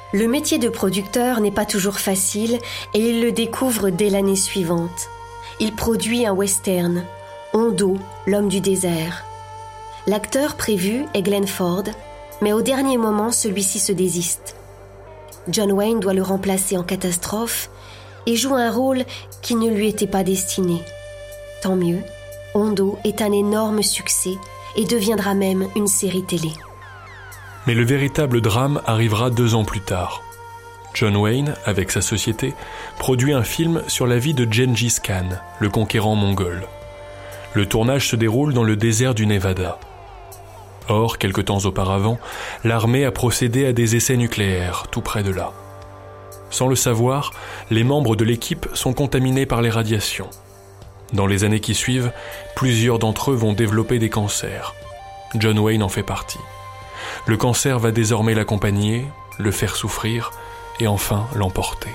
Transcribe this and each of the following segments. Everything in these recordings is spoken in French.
Le métier de producteur n'est pas toujours facile et il le découvre dès l'année suivante. Il produit un western, Hondo, l'homme du désert. L'acteur prévu est Glenn Ford, mais au dernier moment, celui-ci se désiste. John Wayne doit le remplacer en catastrophe et joue un rôle qui ne lui était pas destiné. Tant mieux, Hondo est un énorme succès et deviendra même une série télé. Mais le véritable drame arrivera 2 ans plus tard. John Wayne, avec sa société, produit un film sur la vie de Gengis Khan, le conquérant mongol. Le tournage se déroule dans le désert du Nevada. Or, quelque temps auparavant, l'armée a procédé à des essais nucléaires, tout près de là. Sans le savoir, les membres de l'équipe sont contaminés par les radiations. Dans les années qui suivent, plusieurs d'entre eux vont développer des cancers. John Wayne en fait partie. Le cancer va désormais l'accompagner, le faire souffrir et enfin l'emporter.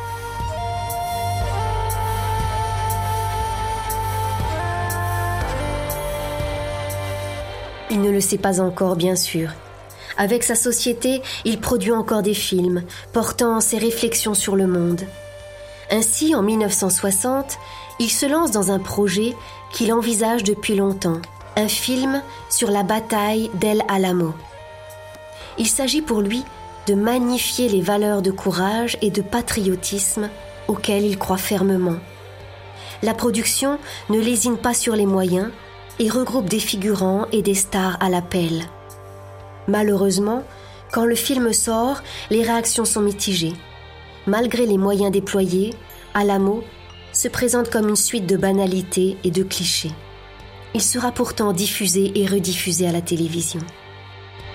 Il ne le sait pas encore, bien sûr. Avec sa société, il produit encore des films, portant ses réflexions sur le monde. Ainsi, en 1960, il se lance dans un projet qu'il envisage depuis longtemps, un film sur la bataille d'El Alamo. Il s'agit pour lui de magnifier les valeurs de courage et de patriotisme auxquelles il croit fermement. La production ne lésine pas sur les moyens et regroupe des figurants et des stars à l'appel. Malheureusement, quand le film sort, les réactions sont mitigées. Malgré les moyens déployés, Alamo se présente comme une suite de banalités et de clichés. Il sera pourtant diffusé et rediffusé à la télévision.